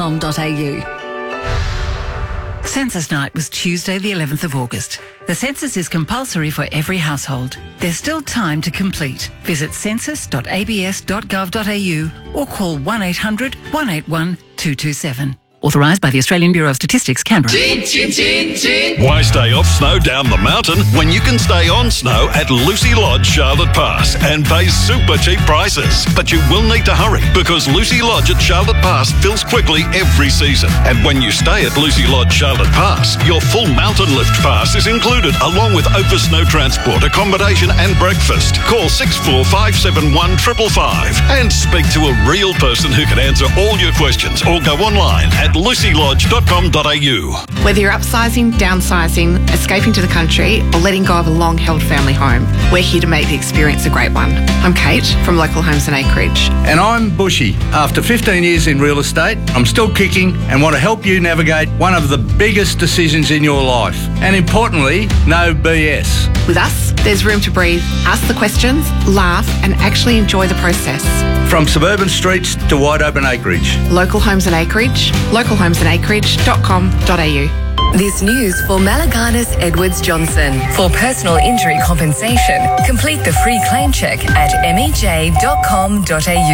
census.gov.au. Census Night was Tuesday the 11th of August. The census is compulsory for every household. There's still time to complete. Visit census.abs.gov.au or call 1800 181 227. Authorised by the Australian Bureau of Statistics, Canberra. Why stay off snow down the mountain when you can stay on snow at Lucy Lodge, Charlotte Pass and pay super cheap prices? But you will need to hurry because Lucy Lodge at Charlotte Pass fills quickly every season. And when you stay at Lucy Lodge, Charlotte Pass, your full mountain lift pass is included along with OPA snow transport, accommodation and breakfast. Call 64571 555 and speak to a real person who can answer all your questions or go online at lucylodge.com.au. Whether you're upsizing, downsizing, escaping to the country or letting go of a long-held family home, we're here to make the experience a great one. I'm Kate from Local Homes and Acreage. And I'm Bushy. After 15 years in real estate, I'm still kicking and want to help you navigate one of the biggest decisions in your life. And importantly, no BS. With us, there's room to breathe, ask the questions, laugh and actually enjoy the process. From suburban streets to wide open acreage. Local Homes and Acreage, localhomesandacreage.com.au. This news for Malaganas Edwards Johnson. For personal injury compensation, complete the free claim check at mej.com.au.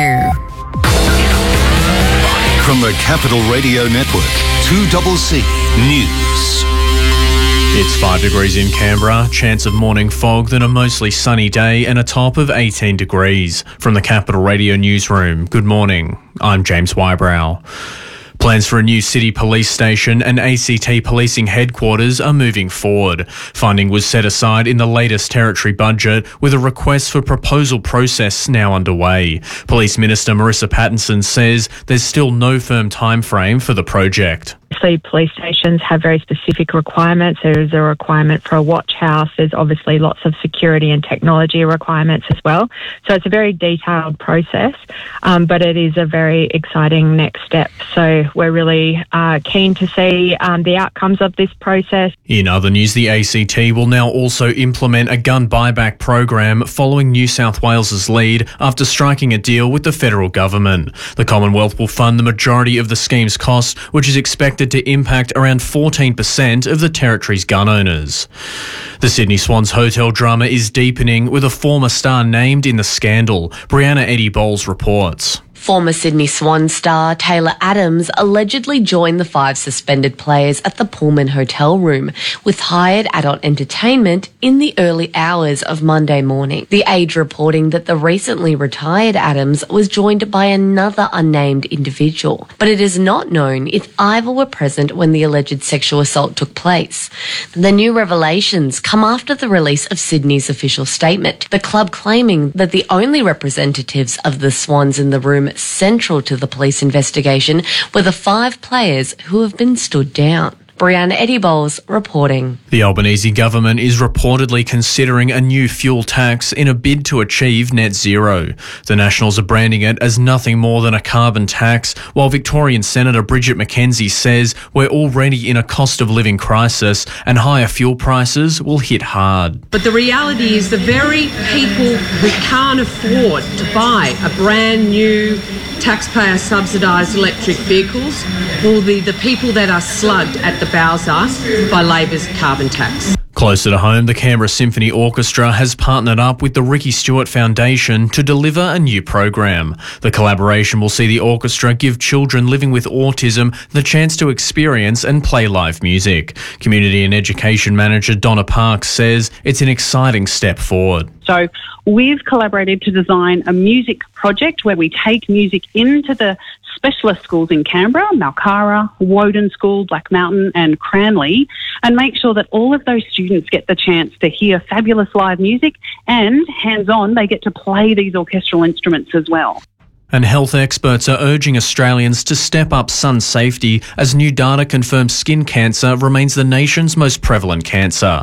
From the Capital Radio Network, 2CC News. It's 5 degrees in Canberra, chance of morning fog, then a mostly sunny day and a top of 18 degrees. From the Capital Radio Newsroom, good morning. I'm James Wybrow. Plans for a new city police station and ACT policing headquarters are moving forward. Funding was set aside in the latest territory budget with a request for proposal process now underway. Police Minister Marissa Pattinson says there's still no firm timeframe for the project. Obviously, police stations have very specific requirements. There is a requirement for a watch house. There's obviously lots of security and technology requirements as well. So it's a very detailed process, but it is a very exciting next step. So we're really keen to see the outcomes of this process. In other news, the ACT will now also implement a gun buyback program following New South Wales's lead after striking a deal with the federal government. The Commonwealth will fund the majority of the scheme's costs, which is expected to impact around 14% of the territory's gun owners. The Sydney Swans hotel drama is deepening with a former star named in the scandal. Brianna Eddie Bowles reports. Former Sydney Swan star Taylor Adams allegedly joined the 5 suspended players at the Pullman hotel room with hired adult entertainment in the early hours of Monday morning. The Age reporting that the recently retired Adams was joined by another unnamed individual, but it is not known if either were present when the alleged sexual assault took place. The new revelations come after the release of Sydney's official statement, the club claiming that the only representatives of the Swans in the room central to the police investigation were the 5 players who have been stood down. Brianna Eddie Bowles reporting. The Albanese government is reportedly considering a new fuel tax in a bid to achieve net zero. The Nationals are branding it as nothing more than a carbon tax, while Victorian Senator Bridget McKenzie says we're already in a cost of living crisis and higher fuel prices will hit hard. But the reality is the very people who can't afford to buy a brand new taxpayer subsidised electric vehicles will be the people that are slugged at the Bowser by Labor's carbon tax. Closer to home, the Canberra Symphony Orchestra has partnered up with the Ricky Stewart Foundation to deliver a new program. The collaboration will see the orchestra give children living with autism the chance to experience and play live music. Community and Education Manager Donna Parks says it's an exciting step forward. So we've collaborated to design a music project where we take music into the specialist schools in Canberra, Malcara, Woden School, Black Mountain and Cranley, and make sure that all of those students get the chance to hear fabulous live music and, hands-on, they get to play these orchestral instruments as well. And health experts are urging Australians to step up sun safety as new data confirms skin cancer remains the nation's most prevalent cancer.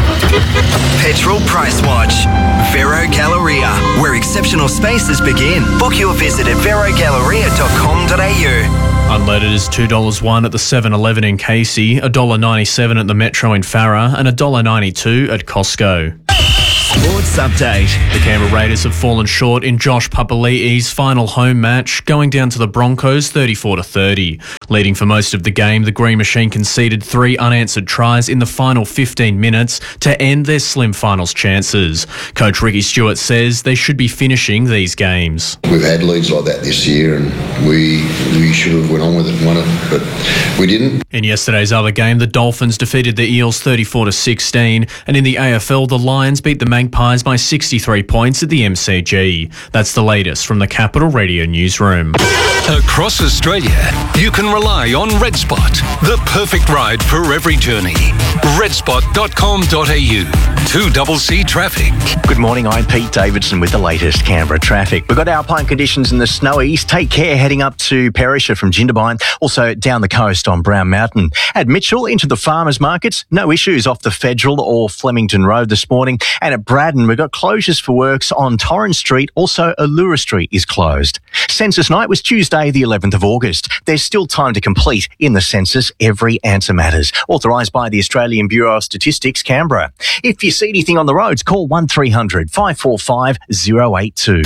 Petrol Price Watch. Vero Galleria, where exceptional spaces begin. Book your visit at verogalleria.com.au. Unleaded is $2.01 at the 7-Eleven in Casey, $1.97 at the Metro in Farrer and $1.92 at Costco. Sports Update. The Canberra Raiders have fallen short in Josh Papali'i's final home match, going down to the Broncos 34-30. Leading for most of the game, the Green Machine conceded 3 unanswered tries in the final 15 minutes to end their slim finals chances. Coach Ricky Stewart says they should be finishing these games. We've had leads like that this year and we should have went on with it and won it, but we didn't. In yesterday's other game, the Dolphins defeated the Eels 34-16, and in the AFL, the Lions beat the Magpies by 63 points at the MCG. That's the latest from the Capital Radio newsroom. Across Australia, you can rely on RedSpot, the perfect ride for every journey. redspot.com.au. 2CC Traffic. Good morning, I'm Pete Davidson with the latest Canberra traffic. We've got alpine conditions in the snow east. Take care heading up to Perisher from Jindabyne, also down the coast on Brown Mountain. At Mitchell, into the farmers markets, no issues off the Federal or Flemington Road this morning. And at Braddon, we've got closures for works on Torrens Street. Also, Allura Street is closed. Census night was Tuesday, the 11th of August. There's still time to complete in the census. Every answer matters. Authorised by the Australian Bureau of Statistics, Canberra. If you see anything on the roads, call 1300 545 082.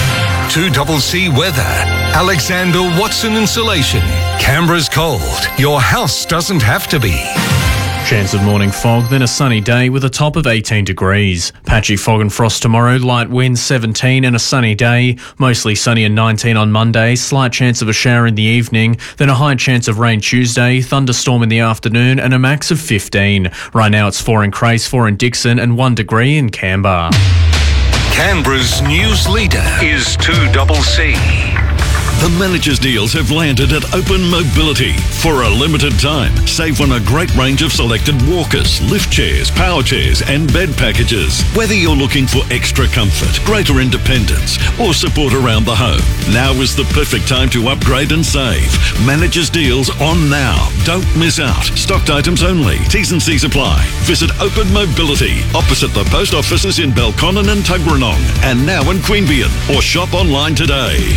2CC Weather. Alexander Watson Insulation. Canberra's cold. Your house doesn't have to be. Chance of morning fog, then a sunny day with a top of 18 degrees. Patchy fog and frost tomorrow, light winds 17 and a sunny day. Mostly sunny and 19 on Monday, slight chance of a shower in the evening, then a high chance of rain Tuesday, thunderstorm in the afternoon and a max of 15. Right now it's 4 in Crace, 4 in Dixon and 1 degree in Canberra. Canberra's news leader is 2CC. The managers' deals have landed at Open Mobility. For a limited time, save on a great range of selected walkers, lift chairs, power chairs and bed packages. Whether you're looking for extra comfort, greater independence or support around the home, now is the perfect time to upgrade and save. Managers' deals on now. Don't miss out. Stocked items only. T's and C's apply. Visit Open Mobility, opposite the post offices in Belconnen and Tuggeranong, and now in Queanbeyan, or shop online today.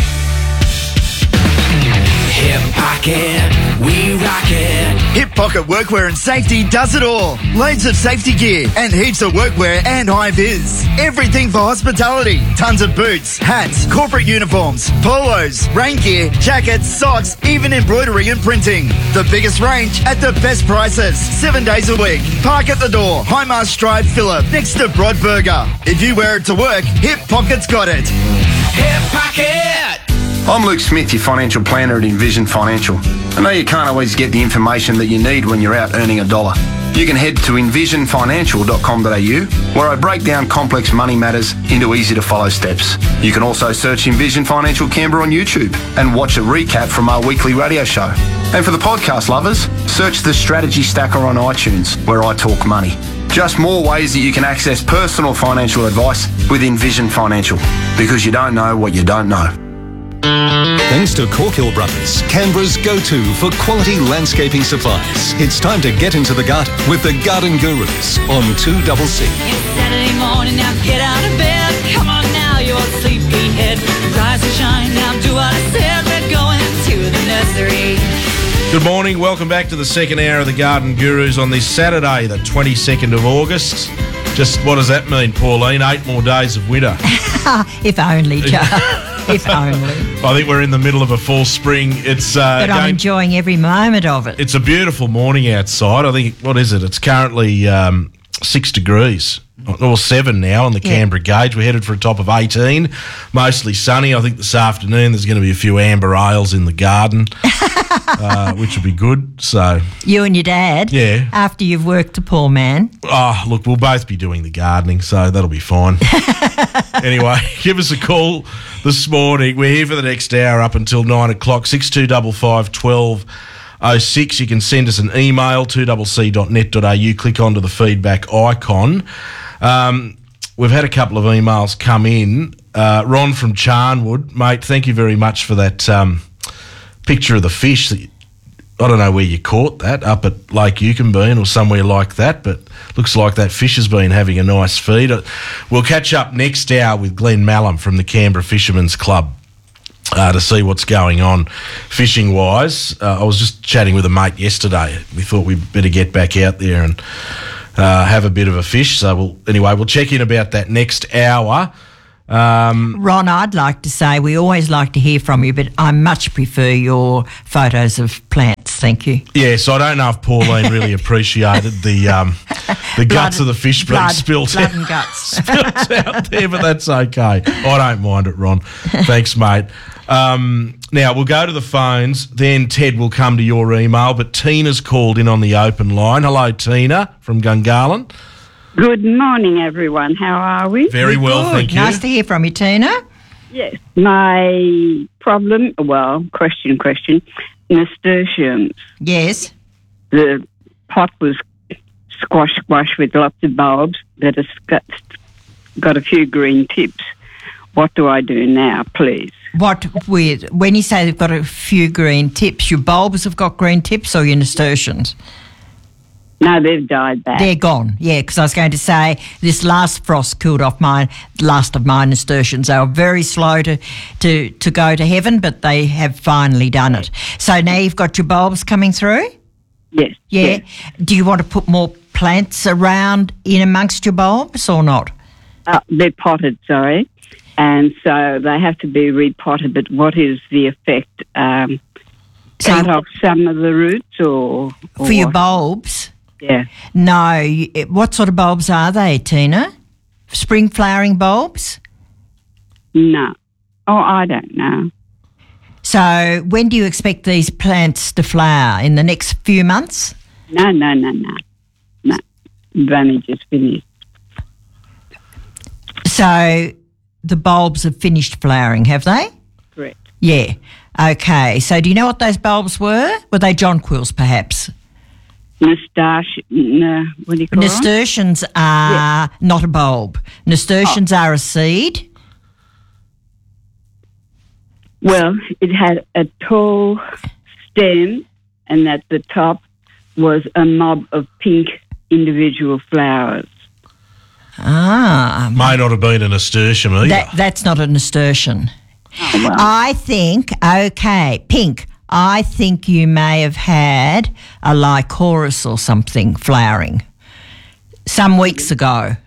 Hip Pocket, we rock it. Hip Pocket Workwear and Safety does it all. Loads of safety gear and heaps of workwear and high vis. Everything for hospitality. Tons of boots, hats, corporate uniforms, polos, rain gear, jackets, socks, even embroidery and printing. The biggest range at the best prices. 7 days a week. Park at the door. High Mast Drive, Phillip, next to Broadburger. If you wear it to work, Hip Pocket's got it. Hip Pocket! I'm Luke Smith, your financial planner at Envision Financial. I know you can't always get the information that you need when you're out earning $1. You can head to envisionfinancial.com.au, where I break down complex money matters into easy-to-follow steps. You can also search Envision Financial Canberra on YouTube and watch a recap from our weekly radio show. And for the podcast lovers, search the Strategy Stacker on iTunes, where I talk money. Just more ways that you can access personal financial advice with Envision Financial, because you don't know what you don't know. Thanks to Corkhill Brothers, Canberra's go-to for quality landscaping supplies. It's time to get into the garden with the Garden Gurus on 2CC. It's Saturday morning, now get out of bed. Come on now, you're sleepyhead. Rise and shine, now do what I said. We're going to the nursery. Good morning, welcome back to the second hour of the Garden Gurus on this Saturday, the 22nd of August. Just what does that mean, Pauline? 8 more days of winter. If only, Joe. If only. I think we're in the middle of a full spring. It's but I'm enjoying every moment of it. It's a beautiful morning outside. I think, what is it? It's currently 6 degrees. Or 7 now on the Canberra gauge. We're headed for a top of 18. Mostly sunny. I think this afternoon there's going to be a few amber ales in the garden, which will be good. So you and your dad? Yeah. After you've worked the poor man? Oh, look, we'll both be doing the gardening, so that'll be fine. Anyway, give us a call this morning. We're here for the next hour up until 9 o'clock, 6255 1206. You can send us an email, 2cc.net.au. Click onto the feedback icon. We've had a couple of emails come in. Ron from Charnwood, mate, thank you very much for that picture of the fish. I don't know where you caught that, up at Lake Yukonbean or somewhere like that, but looks like that fish has been having a nice feed. We'll catch up next hour with Glenn Mallam from the Canberra Fishermen's Club to see what's going on fishing-wise. I was just chatting with a mate yesterday. We thought we'd better get back out there and have a bit of a fish. So we'll check in about that next hour. Ron, I'd like to say we always like to hear from you, but I much prefer your photos of plants. thank you. Yes, I don't know if Pauline really appreciated the guts of the fish being spilled and guts. out there, but that's okay. I don't mind it, Ron. Thanks, mate. Now, we'll go to the phones, then Ted will come to your email, but Tina's called in on the open line. Hello, Tina from Gungahlin. Good morning, everyone. How are we? Very well, thank you. Nice to hear from you, Tina. Yes. My problem, question, nasturtiums. Yes. The pot was squash with lots of bulbs that has got a few green tips. What do I do now, please? When you say they've got a few green tips, your bulbs have got green tips or your nasturtiums? No, they've died back. They're gone, yeah, because I was going to say this last frost killed off last of my nasturtiums. They were very slow to go to heaven, but they have finally done it. So now you've got your bulbs coming through? Yes. Yeah. Yes. Do you want to put more plants around in amongst your bulbs or not? They're potted, sorry. And so they have to be repotted, but what is the effect? Cut off some of the roots or for your bulbs? Yeah. No. What sort of bulbs are they, Tina? Spring flowering bulbs? No. Oh, I don't know. So when do you expect these plants to flower? In the next few months? No. They've only just finished. So the bulbs have finished flowering, have they? Correct. Yeah. Okay. So do you know what those bulbs were? Were they jonquils, perhaps? What do you call Nasturtiums are not a bulb. Nasturtiums are a seed. Well, it had a tall stem, and at the top was a mob of pink individual flowers. Ah. May not have been a nasturtium either. That's not a nasturtium. Oh, well. I think, pink. I think you may have had a lycoris or something flowering some weeks ago.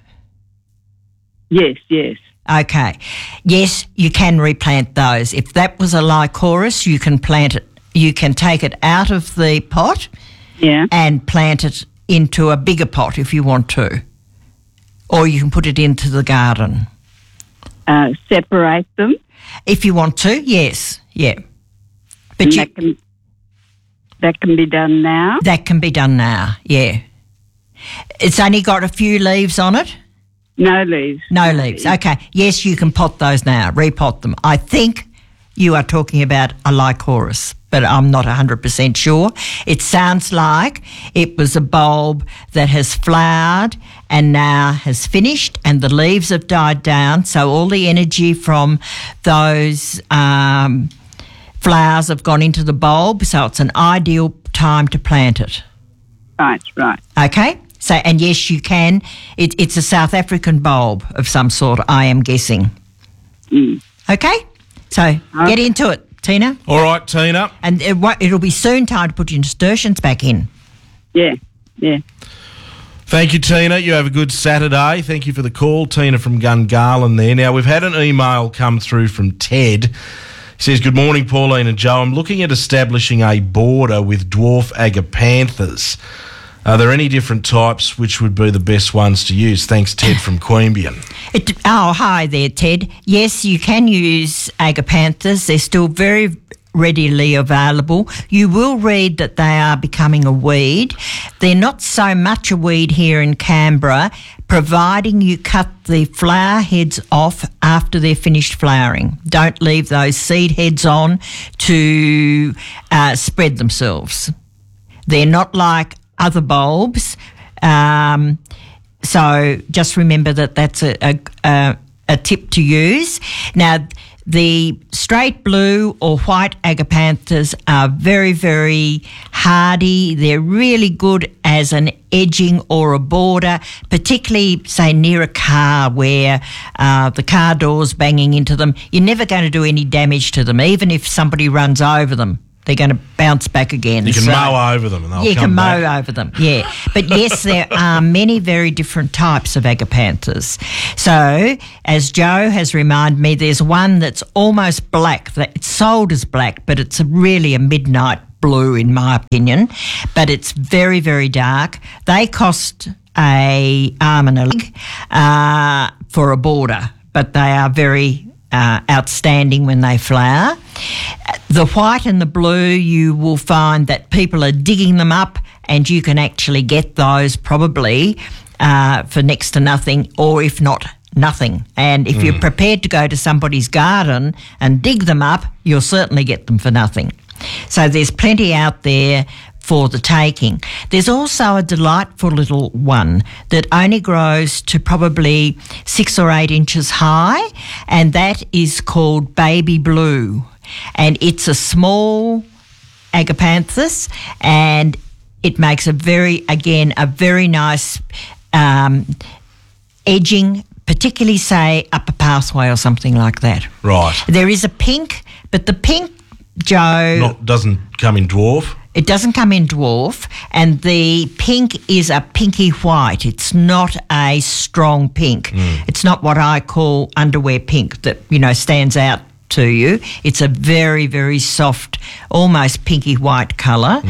Yes. Okay. Yes, you can replant those. If that was a lycoris, you can plant it. You can take it out of the pot and plant it into a bigger pot if you want to. Or you can put it into the garden. Separate them? If you want to, yes. Yeah. But that can be done now? That can be done now, yeah. It's only got a few leaves on it? No leaves. No leaves. Okay. Yes, you can pot those now, repot them. I think you are talking about a lycoris, but I'm not 100% sure. It sounds like it was a bulb that has flowered and now has finished and the leaves have died down, so all the energy from those flowers have gone into the bulb, so it's an ideal time to plant it. Right. Okay? So, and yes, you can. It's a South African bulb of some sort, I am guessing. Okay? So, get into it, Tina. All right, Tina. And it'll be soon time to put your nasturtiums back in. Yeah. Thank you, Tina. You have a good Saturday. Thank you for the call, Tina from Gungahlin there. Now, we've had an email come through from Ted. He says, good morning, Pauline and Joe. I'm looking at establishing a border with dwarf agapanthus. Are there any different types which would be the best ones to use? Thanks, Ted from Queanbeyan. Hi there, Ted. Yes, you can use agapanthus. They're still very readily available. You will read that they are becoming a weed. They're not so much a weed here in Canberra, providing you cut the flower heads off after they're finished flowering. Don't leave those seed heads on to spread themselves. They're not like other bulbs. So just remember that that's a tip to use. Now, the straight blue or white agapanthus are very, very hardy. They're really good as an edging or a border, particularly, say, near a car where the car door's banging into them. You're never going to do any damage to them, even if somebody runs over them. They're going to bounce back again. You can mow over them and they'll come back. You can mow over them, yeah. But yes, there are many very different types of agapanthus. So, as Joe has reminded me, there's one that's almost black. It's sold as black, but it's really a midnight blue in my opinion, but it's very, very dark. They cost a arm and a leg for a border, but they are very outstanding when they flower. The white and the blue, you will find that people are digging them up, and you can actually get those probably for next to nothing, or if not, nothing. And if you're prepared to go to somebody's garden and dig them up, you'll certainly get them for nothing. So there's plenty out there for the taking. There's also a delightful little one that only grows to probably 6 or 8 inches high, and that is called baby blue. And it's a small agapanthus, and it makes a very nice edging, particularly, say, up a pathway or something like that. Right. There is a pink, but the pink, Joe... doesn't come in dwarf? It doesn't come in dwarf, and the pink is a pinky white. It's not a strong pink. It's not what I call underwear pink that, stands out to you. It's a very, very soft, almost pinky white colour.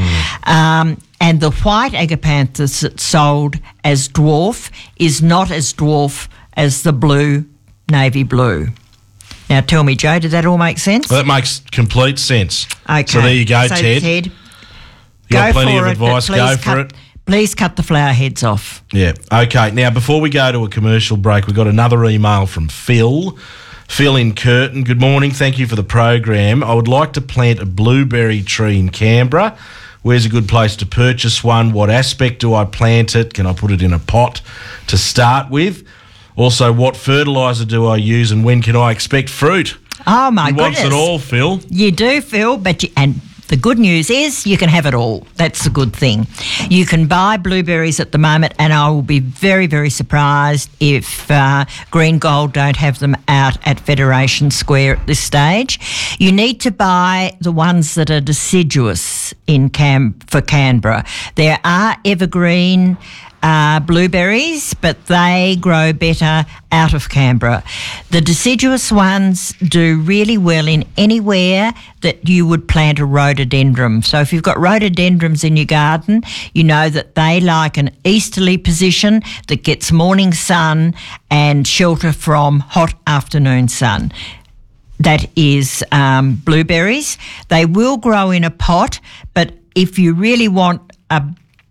And the white agapanthus that's sold as dwarf is not as dwarf as the blue, navy blue. Now, tell me, Joe, did that all make sense? Well, that makes complete sense. Okay. So there you go, so Ted. You got plenty of advice. Go for it. Please cut the flower heads off. Yeah. Okay. Now, before we go to a commercial break, we've got another email from Phil. Phil in Curtin. Good morning. Thank you for the program. I would like to plant a blueberry tree in Canberra. Where's a good place to purchase one? What aspect do I plant it? Can I put it in a pot to start with? Also, what fertiliser do I use, and when can I expect fruit? Oh, my goodness. He wants it all, Phil. You do, Phil, and the good news is you can have it all. That's the good thing. You can buy blueberries at the moment, and I will be very, very surprised if Green Gold don't have them out at Federation Square at this stage. You need to buy the ones that are deciduous for Canberra. There are evergreen blueberries, but they grow better out of Canberra. The deciduous ones do really well in anywhere that you would plant a rhododendron. So if you've got rhododendrons in your garden, you know that they like an easterly position that gets morning sun and shelter from hot afternoon sun. That is blueberries. They will grow in a pot, but if you really want a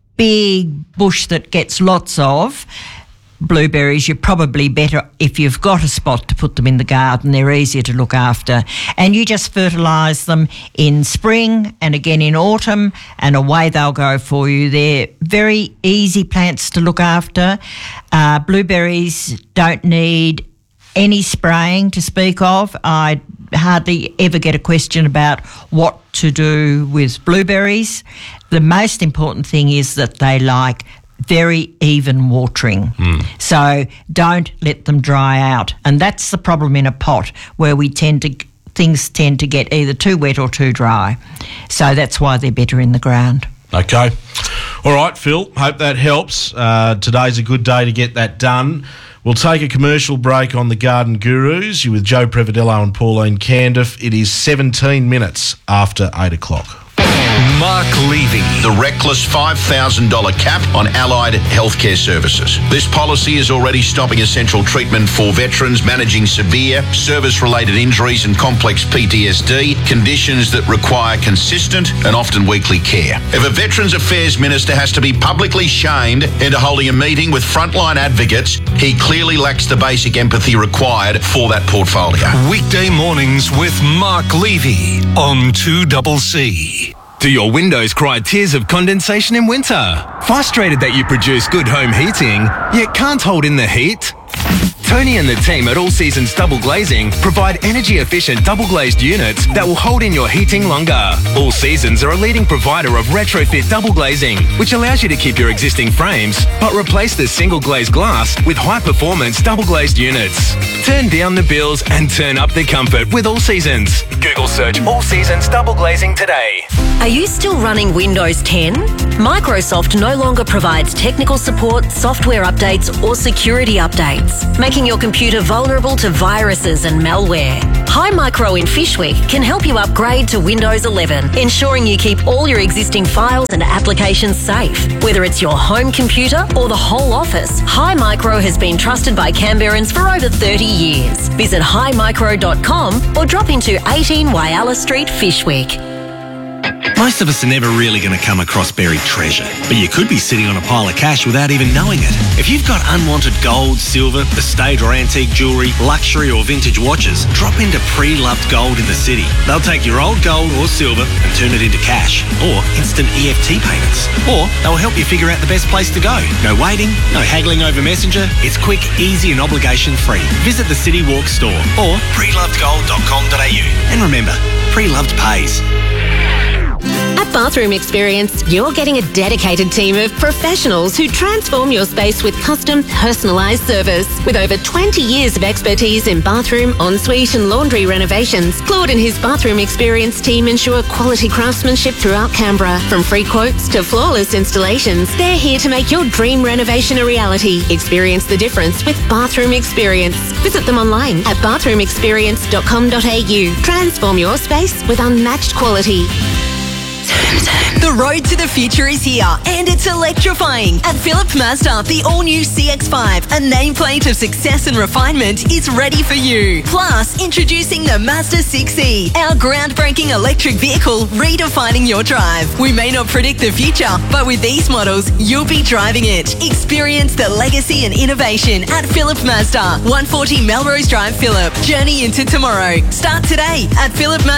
big bush that gets lots of blueberries, you're probably better if you've got a spot to put them in the garden. They're easier to look after. And you just fertilise them in spring and again in autumn, and away they'll go for you. They're very easy plants to look after. Blueberries don't need any spraying to speak of. I hardly ever get a question about what to do with blueberries. The most important thing is that they like very even watering. So don't let them dry out. And that's the problem in a pot, where things tend to get either too wet or too dry. So that's why they're better in the ground. Okay. All right, Phil. Hope that helps. Today's a good day to get that done. We'll take a commercial break on the Garden Gurus. You're with Joe Prevodello and Pauline Candiff. It is 17 minutes after 8 o'clock. Mark Levy. The reckless $5,000 cap on allied healthcare services. This policy is already stopping essential treatment for veterans managing severe service-related injuries and complex PTSD, conditions that require consistent and often weekly care. If a Veterans Affairs Minister has to be publicly shamed into holding a meeting with frontline advocates, he clearly lacks the basic empathy required for that portfolio. Weekday mornings with Mark Levy on 2CC. Do your windows cry tears of condensation in winter? Frustrated that you produce good home heating, yet can't hold in the heat? Tony and the team at All Seasons Double Glazing provide energy-efficient double-glazed units that will hold in your heating longer. All Seasons are a leading provider of retrofit double glazing, which allows you to keep your existing frames, but replace the single-glazed glass with high-performance double-glazed units. Turn down the bills and turn up the comfort with All Seasons. Google search All Seasons Double Glazing today. Are you still running Windows 10? Microsoft no longer provides technical support, software updates, or security updates, making your computer vulnerable to viruses and malware. High Micro in Fishwick can help you upgrade to Windows 11, ensuring you keep all your existing files and applications safe. Whether it's your home computer or the whole office, High Micro has been trusted by Canberrans for over 30 years. Visit highmicro.com or drop into 18 Whyalla Street, Fishwick. Most of us are never really going to come across buried treasure, but you could be sitting on a pile of cash without even knowing it. If you've got unwanted gold, silver, estate or antique jewellery, luxury or vintage watches, drop into Pre-Loved Gold in the city. They'll take your old gold or silver and turn it into cash or instant EFT payments. Or they'll help you figure out the best place to go. No waiting, no haggling over Messenger. It's quick, easy and obligation-free. Visit the City Walk store or prelovedgold.com.au. And remember, Pre-Loved pays. At Bathroom Experience, you're getting a dedicated team of professionals who transform your space with custom, personalised service. With over 20 years of expertise in bathroom, ensuite and laundry renovations, Claude and his Bathroom Experience team ensure quality craftsmanship throughout Canberra. From free quotes to flawless installations, they're here to make your dream renovation a reality. Experience the difference with Bathroom Experience. Visit them online at bathroomexperience.com.au. Transform your space with unmatched quality. The road to the future is here, and it's electrifying. At Phillip Mazda, the all-new CX-5, a nameplate of success and refinement, is ready for you. Plus, introducing the Mazda 6e, our groundbreaking electric vehicle redefining your drive. We may not predict the future, but with these models, you'll be driving it. Experience the legacy and innovation at Phillip Mazda, 140 Melrose Drive, Phillip. Journey into tomorrow. Start today at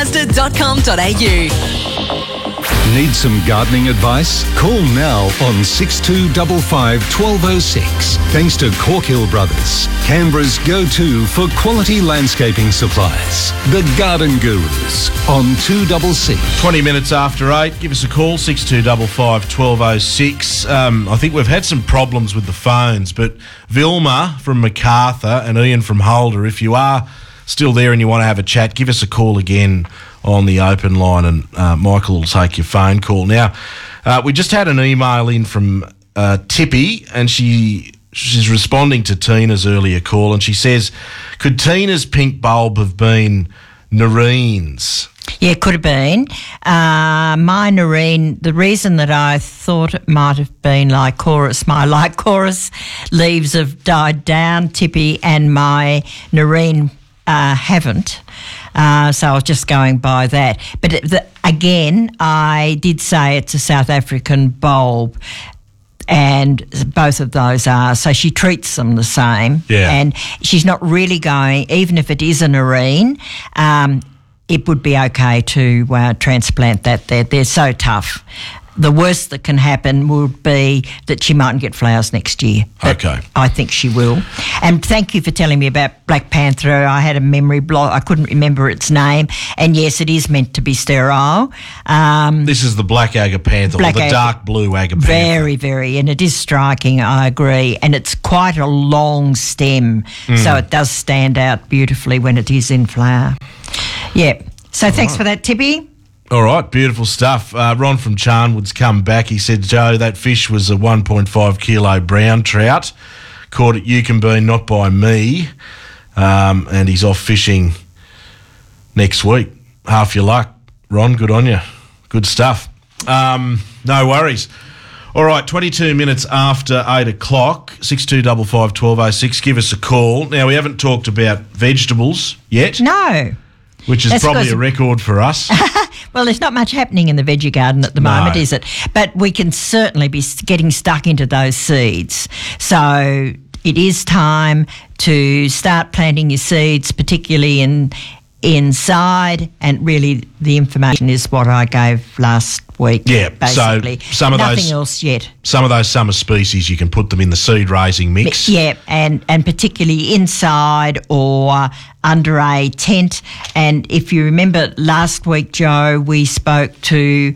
phillipmazda.com.au. Need some gardening advice? Call now on 6255 1206. Thanks to Corkhill Brothers, Canberra's go-to for quality landscaping supplies. The Garden Gurus on 2CC. 20 minutes after 8, give us a call, 6255 1206. I think we've had some problems with the phones, but Vilma from MacArthur and Ian from Holder, if you are still there and you want to have a chat, give us a call again on the open line, and Michael will take your phone call. Now, we just had an email in from Tippy, and she's responding to Tina's earlier call, and she says, could Tina's pink bulb have been Noreen's? Yeah, it could have been. My Noreen, the reason that I thought it might have been Lycoris, my Lycoris leaves have died down, Tippy, and my Noreen haven't. So I was just going by that. But again, I did say it's a South African bulb, and both of those are. So she treats them the same. Yeah. And she's not really going, even if it is a Noreen, it would be okay to transplant that there. They're so tough. The worst that can happen would be that she mightn't get flowers next year. But okay. I think she will. And thank you for telling me about Black Panther. I had a memory block. I couldn't remember its name. And yes, it is meant to be sterile. This is the black agapantha, or the dark blue agapantha. Very, very. And it is striking, I agree. And it's quite a long stem. So it does stand out beautifully when it is in flower. Yeah. So thanks for that, Tippy. All right, beautiful stuff. Ron from Charnwood's come back. He said, Joe, that fish was a 1.5 kilo brown trout, caught at Yukonbean, not by me, and he's off fishing next week. Half your luck, Ron. Good on you. Good stuff. No worries. All right, 22 minutes after 8 o'clock, 6255 1206. Give us a call. Now, we haven't talked about vegetables yet. No. Which is probably a record for us. Well, there's not much happening in the veggie garden at the moment, is it? But we can certainly be getting stuck into those seeds. So it is time to start planting your seeds, particularly inside, and really the information is what I gave last week. Yeah, basically. So some of nothing else yet. Some of those summer species, you can put them in the seed raising mix. Yeah, and particularly inside or under a tent. And if you remember last week, Joe, we spoke to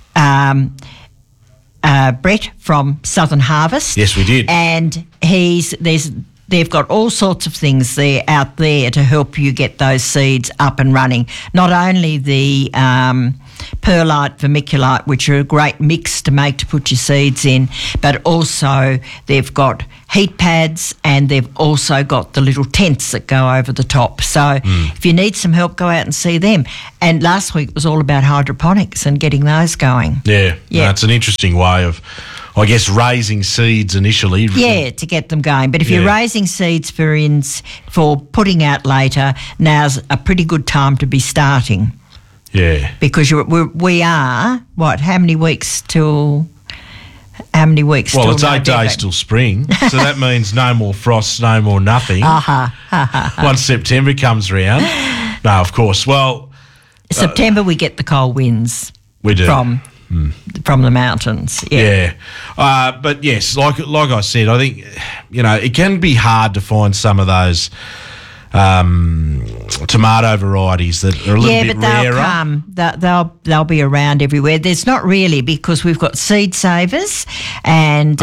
Brett from Southern Harvest. Yes, we did. And they've got all sorts of things out there to help you get those seeds up and running. Not only the perlite, vermiculite, which are a great mix to make to put your seeds in. But also they've got heat pads, and they've also got the little tents that go over the top. So if you need some help, go out and see them. And last week was all about hydroponics and getting those going. Yeah. No, it's an interesting way of, I guess, raising seeds initially. Yeah, to get them going. But if you're raising seeds for putting out later, now's a pretty good time to be starting. Yeah. Because we are, how many weeks till... How many weeks? Well, it's 8 days till spring, so that means no more frosts, no more nothing. Once September comes round. No, of course. Well, September we get the cold winds. We do. From the mountains. Yeah. But yes, like I said, I think, it can be hard to find some of those tomato varieties that are a little bit rarer. But they'll be around everywhere. There's not really, because we've got Seed Savers and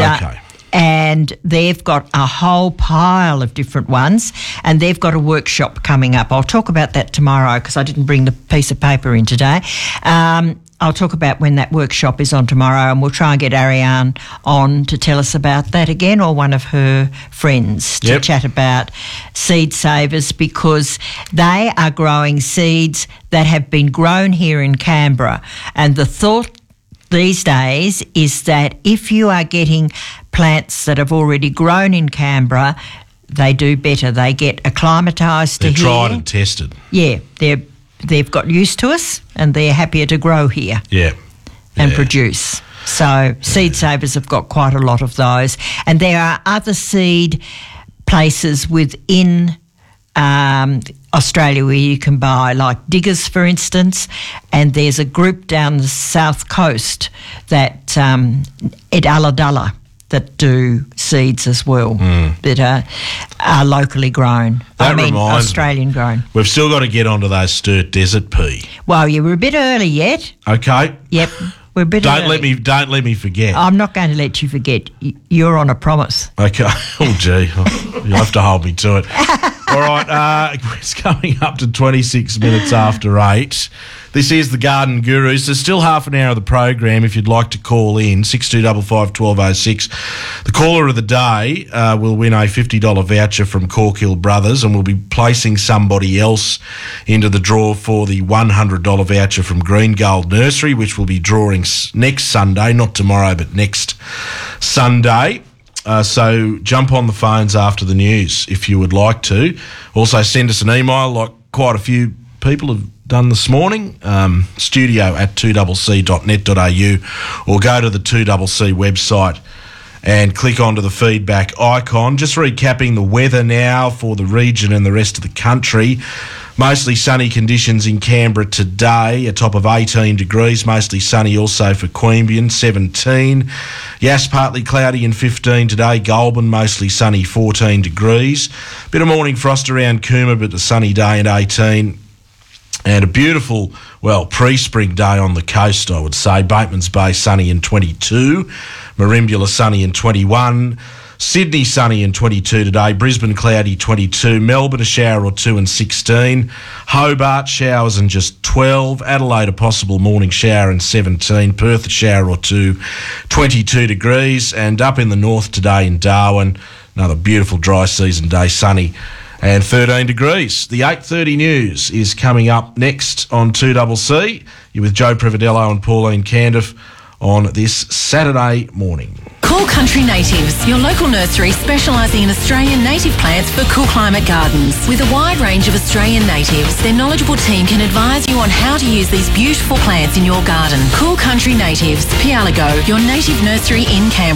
they've got a whole pile of different ones, and they've got a workshop coming up. I'll talk about that tomorrow because I didn't bring the piece of paper in today. I'll talk about when that workshop is on tomorrow, and we'll try and get Ariane on to tell us about that again, or one of her friends to chat about Seed Savers, because they are growing seeds that have been grown here in Canberra. And the thought these days is that if you are getting plants that have already grown in Canberra, they do better. They get acclimatised to here. They're tried and tested. Yeah, they've got used to us, and they're happier to grow here. And produce. So Seed Savers have got quite a lot of those. And there are other seed places within Australia where you can buy, like Diggers, for instance, and there's a group down the south coast that at Ulladulla that do seeds as well, that are locally grown. Australian grown. We've still got to get onto those Sturt Desert pea. Well, you were a bit early yet. Okay. Yep. We're a bit early. Don't let me forget. I'm not going to let you forget. You're on a promise. Okay. Oh, gee. You'll have to hold me to it. All right. It's coming up to 26 minutes after 8. This is the Garden Gurus. There's still half an hour of the program if you'd like to call in, 6255 1206. The caller of the day will win a $50 voucher from Corkhill Brothers, and we'll be placing somebody else into the draw for the $100 voucher from Green Gold Nursery, which we'll be drawing next Sunday, not tomorrow, but next Sunday. So jump on the phones after the news if you would like to. Also send us an email, like quite a few people have done this morning, studio@2cc.net.au, or go to the 2CC website and click onto the feedback icon. Just recapping the weather now for the region and the rest of the country. Mostly sunny conditions in Canberra today, a top of 18 degrees, mostly sunny also for Queanbeyan, 17. Yass, partly cloudy and 15 today. Goulburn, mostly sunny, 14 degrees. Bit of morning frost around Cooma, but a sunny day at 18. And a beautiful, pre-spring day on the coast, I would say. Bateman's Bay, sunny and 22. Merimbula, sunny and 21. Sydney, sunny and 22 today. Brisbane, cloudy, 22. Melbourne, a shower or two and 16. Hobart, showers and just 12. Adelaide, a possible morning shower and 17. Perth, a shower or two, 22 degrees. And up in the north today in Darwin, another beautiful dry season day, sunny and 13 degrees. The 8:30 news is coming up next on 2CC. You're with Joe Prividello and Pauline Candiff on this Saturday morning. Cool Country Natives, your local nursery specialising in Australian native plants for cool climate gardens. With a wide range of Australian natives, their knowledgeable team can advise you on how to use these beautiful plants in your garden. Cool Country Natives, Pialago, your native nursery in Canberra.